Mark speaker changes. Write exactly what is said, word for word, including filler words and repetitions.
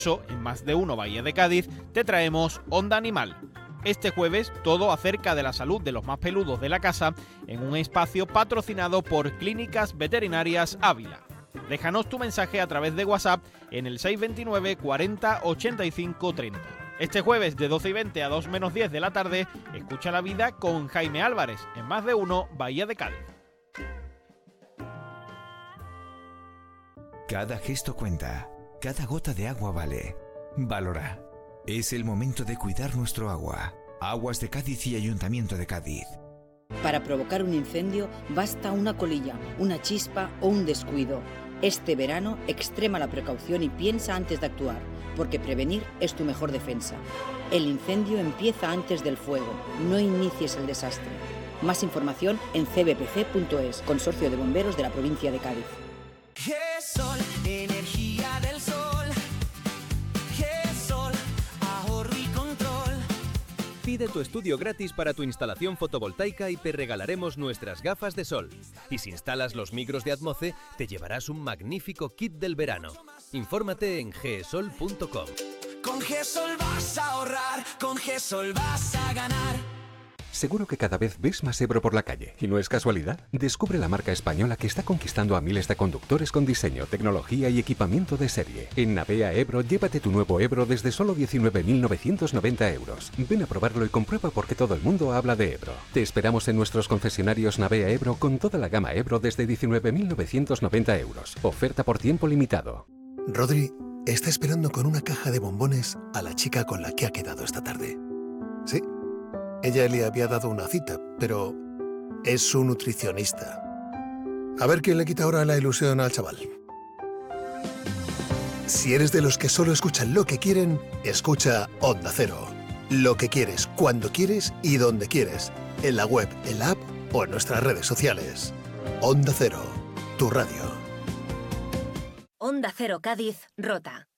Speaker 1: En Más de Uno Bahía de Cádiz te traemos Onda Animal. Este jueves todo acerca de la salud de los más peludos de la casa en un espacio patrocinado por Clínicas Veterinarias Ávila. Déjanos tu mensaje a través de WhatsApp en el seis dos nueve, cuarenta, ochenta y cinco, treinta. Este jueves de doce y veinte a dos menos diez de la tarde, escucha la vida con Jaime Álvarez en Más de Uno Bahía de Cádiz.
Speaker 2: Cada gesto cuenta. Cada gota de agua vale. Valora. Es el momento de cuidar nuestro agua. Aguas de Cádiz y Ayuntamiento de Cádiz.
Speaker 3: Para provocar un incendio basta una colilla, una chispa o un descuido. Este verano extrema la precaución y piensa antes de actuar, porque prevenir es tu mejor defensa. El incendio empieza antes del fuego. No inicies el desastre. Más información en c b p c punto es, Consorcio de Bomberos de la Provincia de Cádiz.
Speaker 4: GESOL, energía del sol. GESOL, ahorro y control.
Speaker 5: Pide tu estudio gratis para tu instalación fotovoltaica y te regalaremos nuestras gafas de sol. Y si instalas los micros de Atmoce, te llevarás un magnífico kit del verano. Infórmate en gesol punto com.
Speaker 4: Con GESOL vas a ahorrar, con GESOL vas a ganar.
Speaker 6: Seguro que cada vez ves más Ebro por la calle, y no es casualidad. Descubre la marca española que está conquistando a miles de conductores con diseño, tecnología y equipamiento de serie. En Navea Ebro, llévate tu nuevo Ebro desde solo diecinueve mil novecientos noventa euros. Ven a probarlo y comprueba por qué todo el mundo habla de Ebro. Te esperamos en nuestros concesionarios Navea Ebro con toda la gama Ebro desde diecinueve mil novecientos noventa euros. Oferta por tiempo limitado.
Speaker 7: Rodri está esperando con una caja de bombones a la chica con la que ha quedado esta tarde. ¿Sí? Ella le había dado una cita, pero es su nutricionista. A ver quién le quita ahora la ilusión al chaval. Si eres de los que solo escuchan lo que quieren, escucha Onda Cero. Lo que quieres, cuando quieres y donde quieres. En la web, en la app o en nuestras redes sociales. Onda Cero, tu radio.
Speaker 8: Onda Cero Cádiz, Rota.